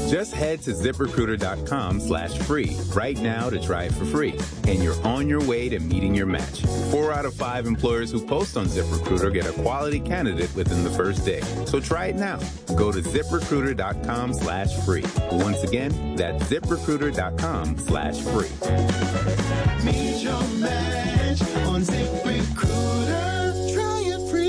Just head to ZipRecruiter.com/free right now to try it for free. And you're on your way to meeting your match. 4 out of 5 employers who post on ZipRecruiter get a quality candidate within the first day. So try it now. Go to ZipRecruiter.com/free. Once again, that's ZipRecruiter.com/free. Meet your match on ZipRecruiter. Try it free.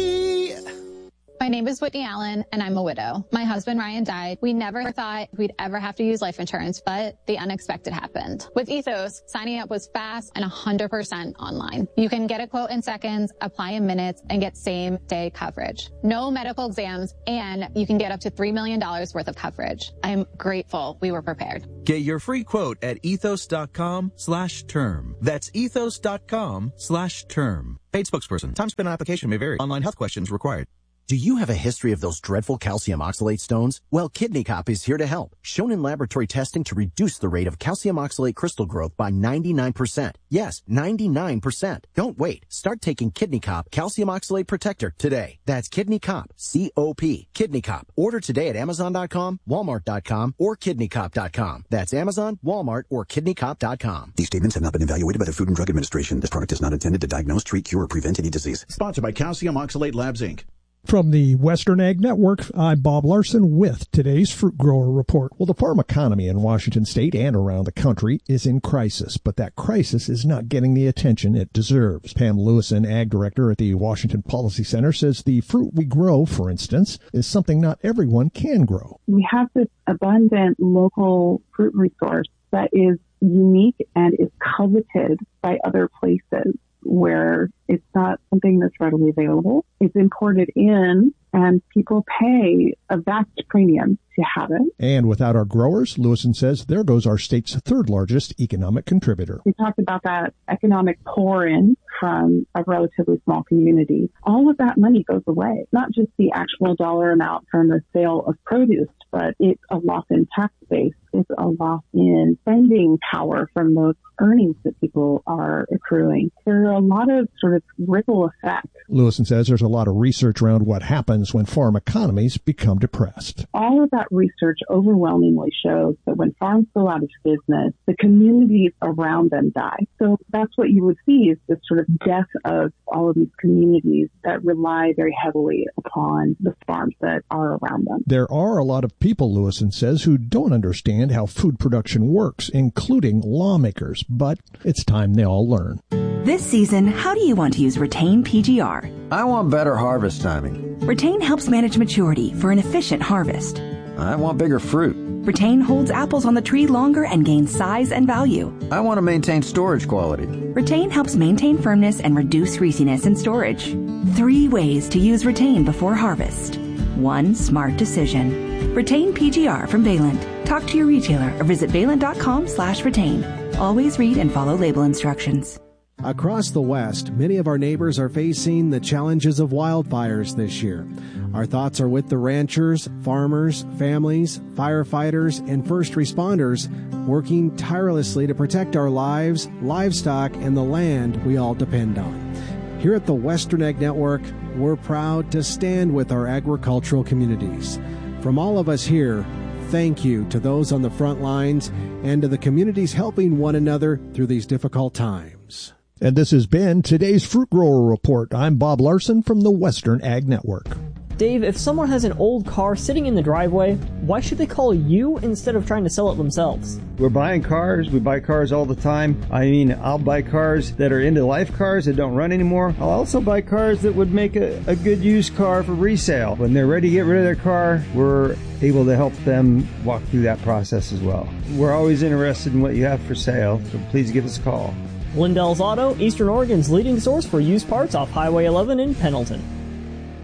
My name is Whitney Allen, and I'm a widow. My husband, Ryan, died. We never thought we'd ever have to use life insurance, but the unexpected happened. With Ethos, signing up was fast and 100% online. You can get a quote in seconds, apply in minutes, and get same-day coverage. No medical exams, and you can get up to $3 million worth of coverage. I'm grateful we were prepared. Get your free quote at ethos.com/term. That's ethos.com/term. Paid spokesperson. Time spent on application may vary. Online health questions required. Do you have a history of those dreadful calcium oxalate stones? Well, Kidney Cop is here to help. Shown in laboratory testing to reduce the rate of calcium oxalate crystal growth by 99%. Yes, 99%. Don't wait. Start taking Kidney Cop Calcium Oxalate Protector today. That's Kidney Cop, C-O-P. Kidney Cop. Order today at Amazon.com, Walmart.com, or KidneyCop.com. That's Amazon, Walmart, or KidneyCop.com. These statements have not been evaluated by the Food and Drug Administration. This product is not intended to diagnose, treat, cure, or prevent any disease. Sponsored by Calcium Oxalate Labs, Inc. From the Western Ag Network, I'm Bob Larson with today's Fruit Grower Report. Well, the farm economy in Washington State and around the country is in crisis, but that crisis is not getting the attention it deserves. Pam Lewison, Ag Director at the Washington Policy Center, says the fruit we grow, for instance, is something not everyone can grow. We have this abundant local fruit resource that is unique and is coveted by other places, where it's not something that's readily available. It's imported in, and people pay a vast premium to have it. And without our growers, Lewison says, there goes our state's third largest economic contributor. We talked about that economic pour-in from a relatively small community. All of that money goes away, not just the actual dollar amount from the sale of produce, but it's a loss in tax base. It's a loss in spending power from those earnings that people are accruing. There are a lot of sort of ripple effects. Lewison says there's a lot of research around what happens when farm economies become depressed. All of that research overwhelmingly shows that when farms go out of business, the communities around them die. So that's what you would see, is this sort of death of all of these communities that rely very heavily upon the farms that are around them. There are a lot of people, Lewison says, who don't understand how food production works, including lawmakers, but it's time they all learn. This season, how do you want to use Retain PGR? I want better harvest timing. Retain helps manage maturity for an efficient harvest. I want bigger fruit. Retain holds apples on the tree longer and gains size and value. I want to maintain storage quality. Retain helps maintain firmness and reduce greasiness in storage. 3 ways to use Retain before harvest. 1 smart decision. Retain PGR from Valent. Talk to your retailer or visit valent.com/retain. Always read and follow label instructions. Across the West, many of our neighbors are facing the challenges of wildfires this year. Our thoughts are with the ranchers, farmers, families, firefighters, and first responders working tirelessly to protect our lives, livestock, and the land we all depend on. Here at the Western Ag Network, we're proud to stand with our agricultural communities. From all of us here, thank you to those on the front lines and to the communities helping one another through these difficult times. And this has been today's Fruit Grower Report. I'm Bob Larson from the Western Ag Network. Dave, if someone has an old car sitting in the driveway, why should they call you instead of trying to sell it themselves? We're buying cars. We buy cars all the time. I mean, I'll buy cars that are end-of-life cars that don't run anymore. I'll also buy cars that would make a good used car for resale. When they're ready to get rid of their car, we're able to help them walk through that process as well. We're always interested in what you have for sale, so please give us a call. Lindell's Auto, Eastern Oregon's leading source for used parts off Highway 11 in Pendleton.